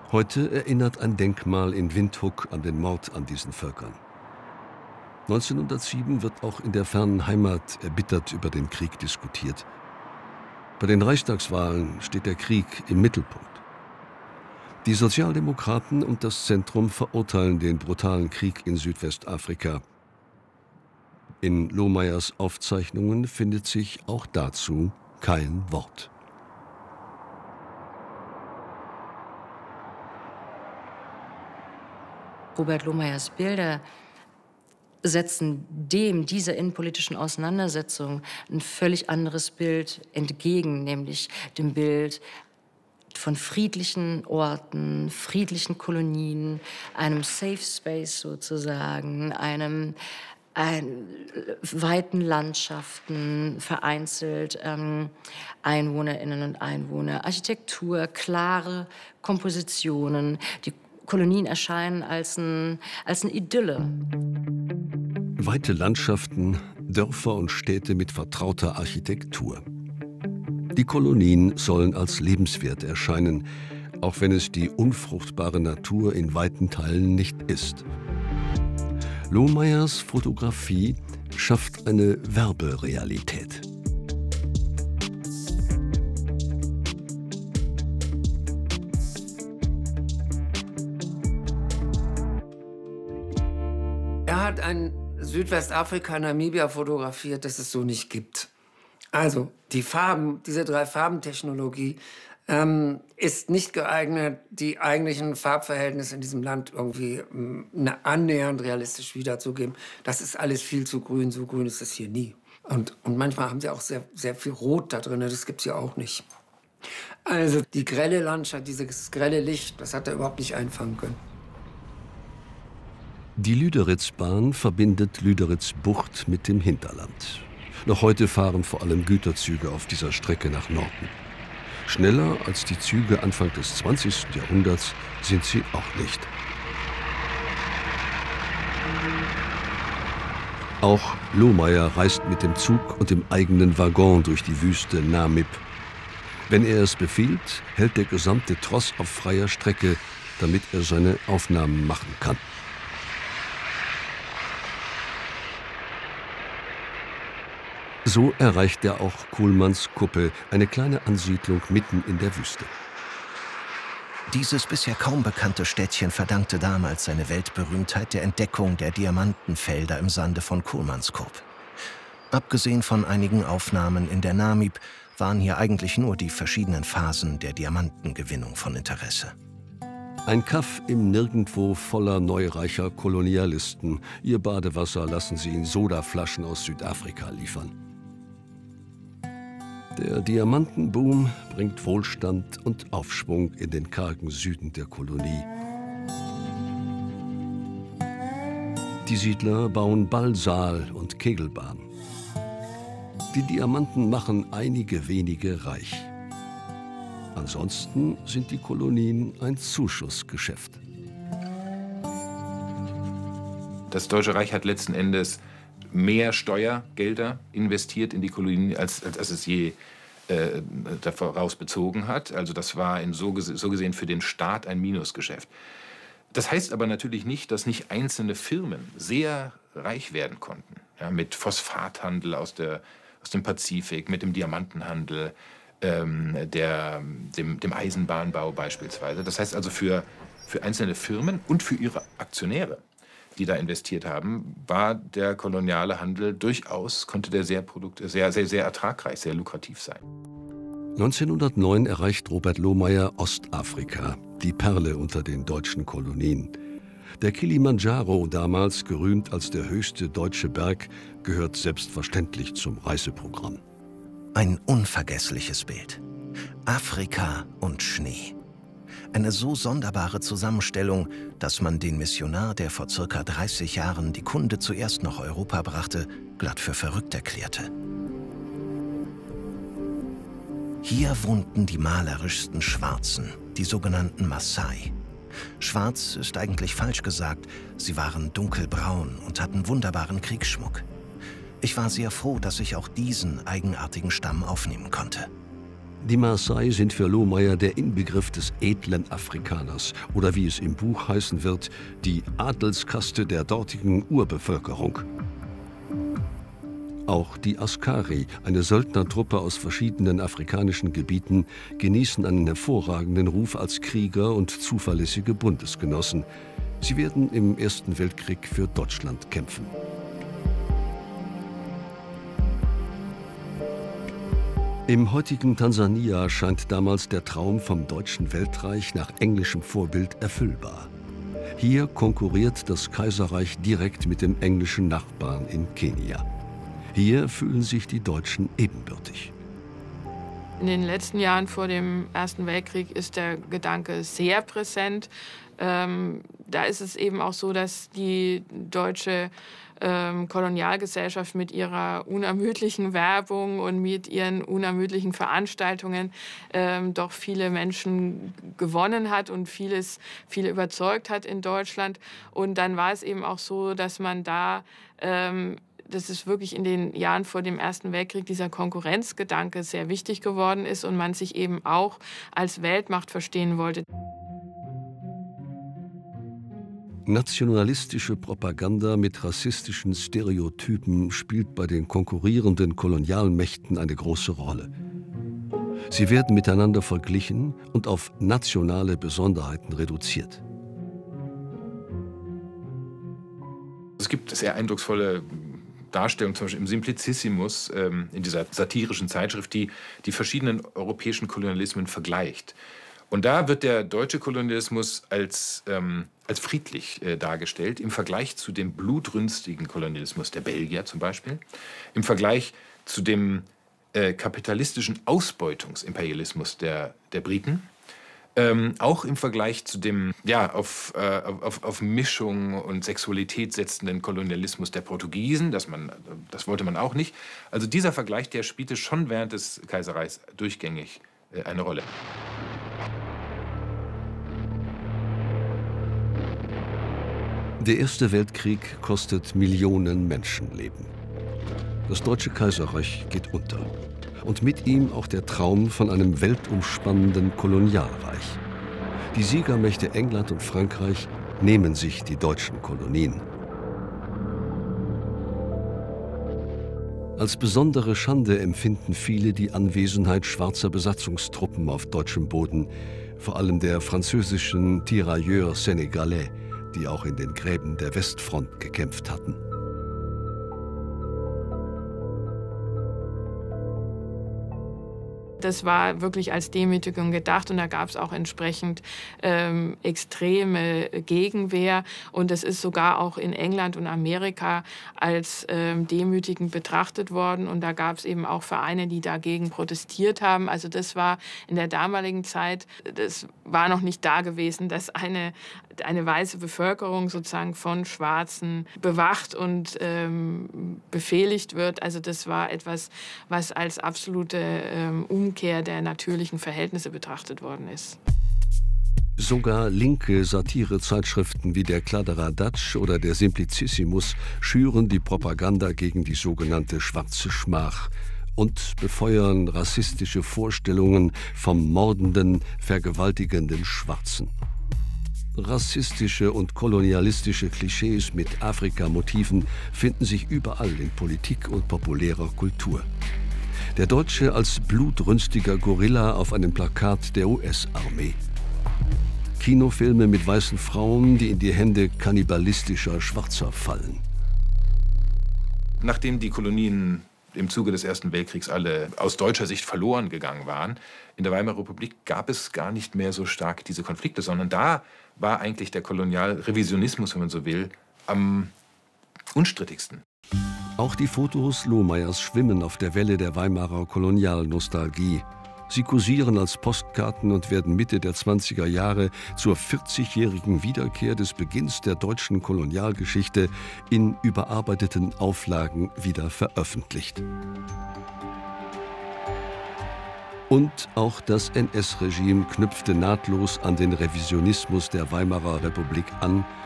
Heute erinnert ein Denkmal in Windhoek an den Mord an diesen Völkern. 1907 wird auch in der fernen Heimat erbittert über den Krieg diskutiert. Bei den Reichstagswahlen steht der Krieg im Mittelpunkt. Die Sozialdemokraten und das Zentrum verurteilen den brutalen Krieg in Südwestafrika. In Lohmeyers Aufzeichnungen findet sich auch dazu kein Wort. Robert Lohmeyers Bilder setzen dieser innenpolitischen Auseinandersetzung ein völlig anderes Bild entgegen, nämlich dem Bild von friedlichen Orten, friedlichen Kolonien, einem Safe Space sozusagen, weiten Landschaften, vereinzelt Einwohnerinnen und Einwohner, Architektur, klare Kompositionen. Die Kolonien erscheinen als eine Idylle. Weite Landschaften, Dörfer und Städte mit vertrauter Architektur. Die Kolonien sollen als lebenswert erscheinen, auch wenn es die unfruchtbare Natur in weiten Teilen nicht ist. Lohmeyers Fotografie schafft eine Werberealität. Er hat ein Südwestafrika, Namibia fotografiert, das es so nicht gibt. Also die Farben, diese 3-Farben-Technologie ist nicht geeignet, die eigentlichen Farbverhältnisse in diesem Land irgendwie annähernd realistisch wiederzugeben. Das ist alles viel zu grün, so grün ist es hier nie. Und manchmal haben sie auch sehr, sehr viel Rot da drin, das gibt es ja auch nicht. Also die grelle Landschaft, dieses grelle Licht, das hat er überhaupt nicht einfangen können. Die Lüderitzbahn verbindet Lüderitz-Bucht mit dem Hinterland. Noch heute fahren vor allem Güterzüge auf dieser Strecke nach Norden. Schneller als die Züge Anfang des 20. Jahrhunderts sind sie auch nicht. Auch Lohmeyer reist mit dem Zug und dem eigenen Waggon durch die Wüste Namib. Wenn er es befiehlt, hält der gesamte Tross auf freier Strecke, damit er seine Aufnahmen machen kann. So erreicht er auch Kuhlmanns Kuppe, eine kleine Ansiedlung mitten in der Wüste. Dieses bisher kaum bekannte Städtchen verdankte damals seine Weltberühmtheit der Entdeckung der Diamantenfelder im Sande von Kuhlmannskop. Abgesehen von einigen Aufnahmen in der Namib waren hier eigentlich nur die verschiedenen Phasen der Diamantengewinnung von Interesse. Ein Kaff im Nirgendwo voller neureicher Kolonialisten. Ihr Badewasser lassen sie in Sodaflaschen aus Südafrika liefern. Der Diamantenboom bringt Wohlstand und Aufschwung in den kargen Süden der Kolonie. Die Siedler bauen Ballsaal und Kegelbahn. Die Diamanten machen einige wenige reich. Ansonsten sind die Kolonien ein Zuschussgeschäft. Das Deutsche Reich hat letzten Endes mehr Steuergelder investiert in die Kolonien, als es je daraus bezogen hat. Also das war so gesehen für den Staat ein Minusgeschäft. Das heißt aber natürlich nicht, dass nicht einzelne Firmen sehr reich werden konnten. Ja, mit Phosphathandel aus dem Pazifik, mit dem Diamantenhandel, dem Eisenbahnbau beispielsweise. Das heißt also für einzelne Firmen und für ihre Aktionäre, die da investiert haben, war der koloniale Handel konnte der sehr ertragreich, sehr lukrativ sein. 1909 erreicht Robert Lohmeyer Ostafrika, die Perle unter den deutschen Kolonien. Der Kilimanjaro, damals gerühmt als der höchste deutsche Berg, gehört selbstverständlich zum Reiseprogramm. Ein unvergessliches Bild. Afrika und Schnee. Eine so sonderbare Zusammenstellung, dass man den Missionar, der vor ca. 30 Jahren die Kunde zuerst nach Europa brachte, glatt für verrückt erklärte. Hier wohnten die malerischsten Schwarzen, die sogenannten Maasai. Schwarz ist eigentlich falsch gesagt, sie waren dunkelbraun und hatten wunderbaren Kriegsschmuck. Ich war sehr froh, dass ich auch diesen eigenartigen Stamm aufnehmen konnte. Die Maasai sind für Lohmeier der Inbegriff des edlen Afrikaners oder wie es im Buch heißen wird, die Adelskaste der dortigen Urbevölkerung. Auch die Askari, eine Söldnertruppe aus verschiedenen afrikanischen Gebieten, genießen einen hervorragenden Ruf als Krieger und zuverlässige Bundesgenossen. Sie werden im Ersten Weltkrieg für Deutschland kämpfen. Im heutigen Tansania scheint damals der Traum vom Deutschen Weltreich nach englischem Vorbild erfüllbar. Hier konkurriert das Kaiserreich direkt mit dem englischen Nachbarn in Kenia. Hier fühlen sich die Deutschen ebenbürtig. In den letzten Jahren vor dem Ersten Weltkrieg ist der Gedanke sehr präsent. Da ist es eben auch so, dass die deutsche Kolonialgesellschaft mit ihrer unermüdlichen Werbung und mit ihren unermüdlichen Veranstaltungen doch viele Menschen gewonnen hat und viele überzeugt hat in Deutschland. Und dann war es eben auch so, dass man da dass es wirklich in den Jahren vor dem Ersten Weltkrieg dieser Konkurrenzgedanke sehr wichtig geworden ist und man sich eben auch als Weltmacht verstehen wollte. Nationalistische Propaganda mit rassistischen Stereotypen spielt bei den konkurrierenden Kolonialmächten eine große Rolle. Sie werden miteinander verglichen und auf nationale Besonderheiten reduziert. Es gibt sehr eindrucksvolle Darstellung, zum Beispiel im Simplicissimus, in dieser satirischen Zeitschrift, die verschiedenen europäischen Kolonialismen vergleicht. Und da wird der deutsche Kolonialismus als friedlich dargestellt, im Vergleich zu dem blutrünstigen Kolonialismus der Belgier zum Beispiel, im Vergleich zu dem kapitalistischen Ausbeutungsimperialismus der Briten, auch im Vergleich zu dem auf Mischung und Sexualität setzenden Kolonialismus der Portugiesen, das wollte man auch nicht. Also dieser Vergleich, der spielte schon während des Kaiserreichs durchgängig eine Rolle. Der Erste Weltkrieg kostet Millionen Menschenleben. Das Deutsche Kaiserreich geht unter. Und mit ihm auch der Traum von einem weltumspannenden Kolonialreich. Die Siegermächte England und Frankreich nehmen sich die deutschen Kolonien. Als besondere Schande empfinden viele die Anwesenheit schwarzer Besatzungstruppen auf deutschem Boden, vor allem der französischen Tirailleurs Sénégalais, die auch in den Gräben der Westfront gekämpft hatten. Das war wirklich als Demütigung gedacht und da gab es auch entsprechend extreme Gegenwehr. Und es ist sogar auch in England und Amerika als demütigend betrachtet worden. Und da gab es eben auch Vereine, die dagegen protestiert haben. Also das war in der damaligen Zeit, das war noch nicht da gewesen, dass eine weiße Bevölkerung sozusagen von Schwarzen bewacht und befehligt wird. Also das war etwas, was als absolute Umkehr der natürlichen Verhältnisse betrachtet worden ist. Sogar linke Satirezeitschriften wie der Kladderadatsch oder der Simplicissimus schüren die Propaganda gegen die sogenannte schwarze Schmach und befeuern rassistische Vorstellungen vom mordenden, vergewaltigenden Schwarzen. Rassistische und kolonialistische Klischees mit Afrika-Motiven finden sich überall in Politik und populärer Kultur. Der Deutsche als blutrünstiger Gorilla auf einem Plakat der US-Armee. Kinofilme mit weißen Frauen, die in die Hände kannibalistischer Schwarzer fallen. Nachdem die Kolonien im Zuge des Ersten Weltkriegs alle aus deutscher Sicht verloren gegangen waren, in der Weimarer Republik gab es gar nicht mehr so stark diese Konflikte, sondern da war eigentlich der Kolonialrevisionismus, wenn man so will, am unstrittigsten. Auch die Fotos Lohmeiers schwimmen auf der Welle der Weimarer Kolonialnostalgie. Sie kursieren als Postkarten und werden Mitte der 20er Jahre zur 40-jährigen Wiederkehr des Beginns der deutschen Kolonialgeschichte in überarbeiteten Auflagen wieder veröffentlicht. Und auch das NS-Regime knüpfte nahtlos an den Revisionismus der Weimarer Republik an